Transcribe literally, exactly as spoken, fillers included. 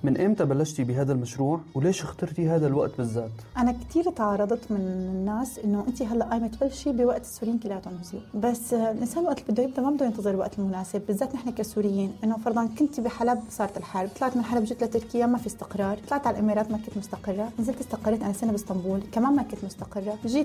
من إمتى بلشتي بهذا المشروع وليش اخترتي هذا الوقت بالذات؟ أنا كتير تعارضت من الناس إنه أنت هلا قايمة تبلشي بوقت السوريين كلياتهم نزلوا، بس الإنسان وقت اللي بده يبدأ ما بده ينتظر الوقت المناسب، بالذات نحن كسوريين. إنه فرضاً كنتي بحلب صارت الحرب، طلعت من حلب جيت لتركيا ما في استقرار، طلعت على الإمارات ما كنت مستقرة، نزلت استقريت أنا سنة باسطنبول كمان ما كنت مستقرة، جيت